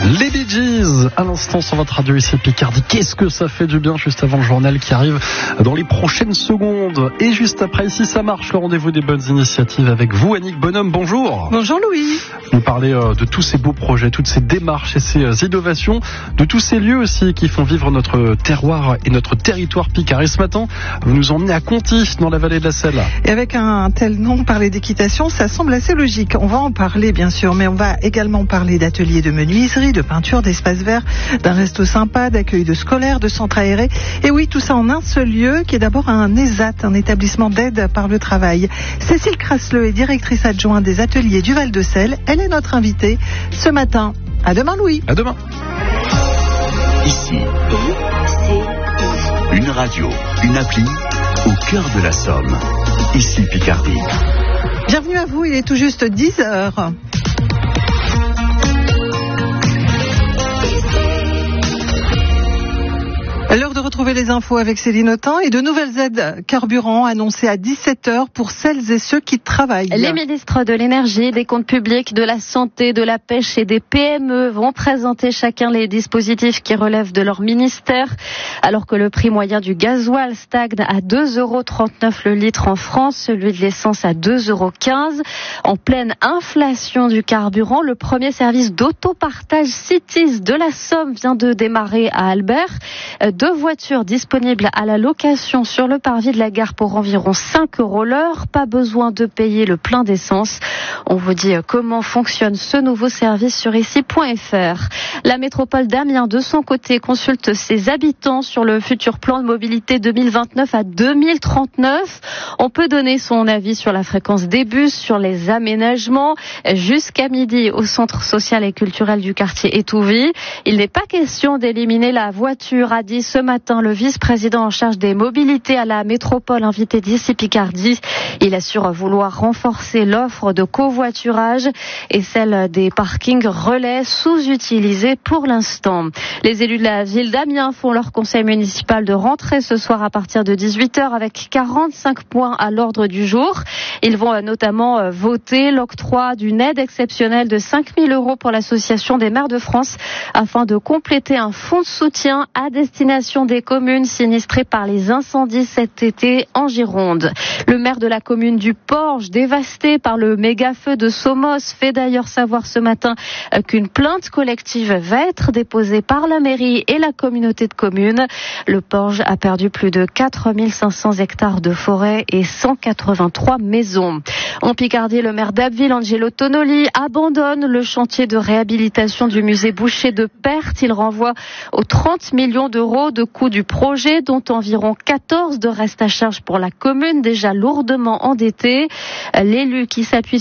Les Bee Gees, à l'instant sur votre radio ici Picardie. Qu'est-ce que ça fait du bien juste avant le journal qui arrive dans les prochaines secondes. Et juste après, ici ça marche, le rendez-vous des bonnes initiatives avec vous, Annick Bonhomme. Bonjour. Bonjour Louis. Vous parlez de tous ces beaux projets, toutes ces démarches et ces innovations, de tous ces lieux aussi qui font vivre notre terroir et notre territoire picard. Et ce matin, vous nous emmenez à Conty, dans la vallée de la Selle. Et avec un tel nom, parler d'équitation, ça semble assez logique. On va en parler bien sûr, mais on va également parler d'ateliers de menuiserie, de peinture, d'espaces verts, d'un resto sympa, d'accueil de scolaires, de centres aérés. Et oui, tout ça en un seul lieu, qui est d'abord un ESAT, un établissement d'aide par le travail. Cécile Crasseleux est directrice adjointe des ateliers du Val-de-Selle. Elle est notre invitée ce matin. À demain Louis. À demain. Ici, une radio, une appli, au cœur de la Somme. Ici Picardie. Bienvenue à vous, il est tout juste 10h. L'heure de retrouver les infos avec Céline Autain et de nouvelles aides carburant annoncées à 17h pour celles et ceux qui travaillent. Les ministres de l'énergie, des comptes publics, de la santé, de la pêche et des PME vont présenter chacun les dispositifs qui relèvent de leur ministère. Alors que le prix moyen du gasoil stagne à 2,39 € le litre en France, celui de l'essence à 2,15 €. En pleine inflation du carburant, le premier service d'autopartage Cities de la Somme vient de démarrer à Albert. 2 voitures disponibles à la location sur le parvis de la gare pour environ 5 € l'heure. Pas besoin de payer le plein d'essence. On vous dit comment fonctionne ce nouveau service sur ici.fr. La métropole d'Amiens, de son côté, consulte ses habitants sur le futur plan de mobilité 2029 à 2039. On peut donner son avis sur la fréquence des bus, sur les aménagements. Jusqu'à midi, au centre social et culturel du quartier Étouville. Il n'est pas question d'éliminer la voiture, a dit ce matin le vice-président en charge des mobilités à la métropole invité d'ici Picardie. Il assure vouloir renforcer l'offre de covoiturage et celle des parkings relais sous-utilisés pour l'instant. Les élus de la ville d'Amiens font leur conseil municipal de rentrée ce soir à partir de 18h avec 45 points à l'ordre du jour. Ils vont notamment voter l'octroi d'une aide exceptionnelle de 5 000 € pour l'association des maires de France afin de compléter un fonds de soutien à destination des communes sinistrées par les incendies cet été en Gironde. Le maire de la commune du Porge, dévasté par le méga-feu de Somos, fait d'ailleurs savoir ce matin qu'une plainte collective va être déposée par la mairie et la communauté de communes. Le Porge a perdu plus de 4 500 hectares de forêt et 183 maisons. En Picardie, le maire d'Abbeville, Angelo Tonoli, abandonne le chantier de réhabilitation du musée Boucher de Perthes. Il renvoie aux 30 millions d'euros de coût du projet, dont environ 14 de reste à charge pour la commune, déjà lourdement endettée. L'élu qui s'appuie